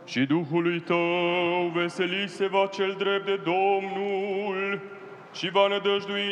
și Duhului tău, veseli se va cel drept de Domnul și va nădăjdui